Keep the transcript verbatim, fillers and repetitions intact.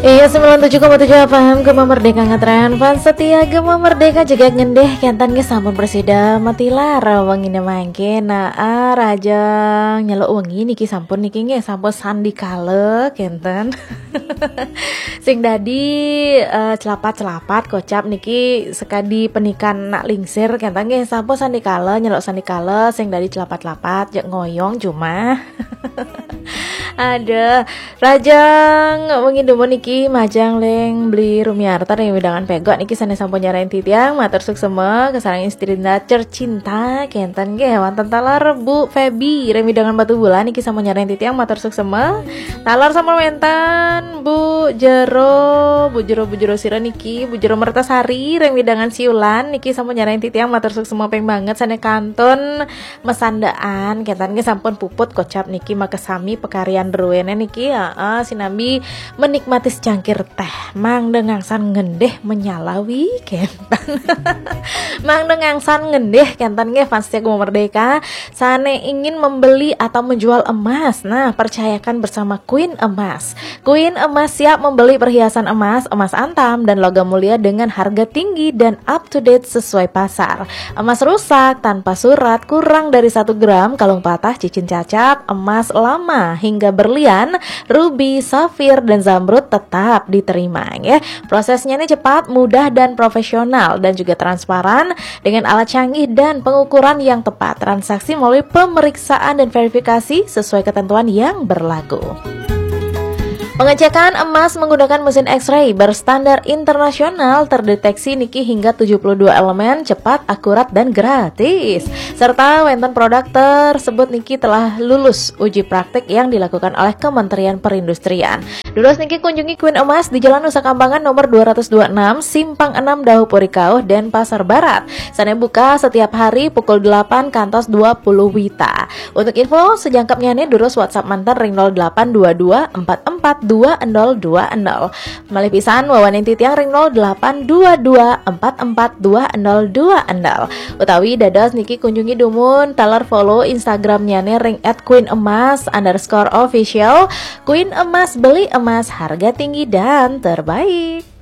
Iya sembilan puluh tujuh koma tujuh paham Gema Merdeka ngetren Fan setia Gema Merdeka juga ngendeh kentan ge sampun presida matilar wengine mangke naa rajang nyeluk wengi niki sampun niki nge sampun sandi kale kenten sing dadi uh, celapat-celapat kocap niki sekadi penikan nak lingsir kentan nge sampun sandi kale nyeluk sandi kale sing dadi celapat-celapat jek ngoyong cuma ada rajang wengi demen niki majang leng beli rumiarta yang wedangan pegot niki sane sampun nyarain titiang matur suksema kesarang istri tercinta kenten ge wonten talar Bu Febi remi dengan batu bulan niki sampun nyarain titiang matur suksema talar sama mentan Bu Jero Bu Jero Bu Jero sira niki Bu Jero Mertasari remi dengan siulan niki sampun nyarain titiang matur suksema peng banget sane kanton mesandaan kenten ge sampun puput kocap niki makasami pekarian ruwene niki heeh sinambi menikmati secangkir teh mang dengangsan ngendeh menyalawi kentan mang dengangsan ngendeh kentan ge fans Gema Merdeka sane ingin membeli atau menjual emas. Nah, percayakan bersama Queen Emas. Queen Emas siap membeli perhiasan emas, emas antam dan logam mulia dengan harga tinggi dan up to date sesuai pasar. Emas rusak tanpa surat kurang dari satu gram, kalung patah, cincin cacat, emas lama hingga berlian, ruby, safir dan zamrud tetap diterima ya. Prosesnya ini cepat, mudah dan profesional dan juga transparan dengan alat canggih dan pengukuran yang tepat. Transaksi melalui pemeriksaan dan verifikasi sesuai ketentuan yang berlaku. Pengecekan emas menggunakan mesin X-ray berstandar internasional terdeteksi niki hingga tujuh puluh dua elemen, cepat, akurat dan gratis. Serta wonten produk tersebut niki telah lulus uji praktik yang dilakukan oleh Kementerian Perindustrian. Dulos niki kunjungi Queen Emas di Jalan Nusa Kambangan nomor dua ratus dua puluh enam, Simpang enam Dahupurikau, Denpasar Barat. Sana buka setiap hari pukul delapan kantos dua puluh wita. Untuk info sejangkapnya nih dulos WhatsApp mantan ring nol delapan dua dua empat empat dua nol dua nol. Malih pisan wawanin titiang ring nol delapan dua dua empat empat dua nol dua nol. Utawi dados niki kunjungi dumun talar follow Instagramnya nih ring at queen emas underscore official. Queen Emas, beli emas harga tinggi dan terbaik.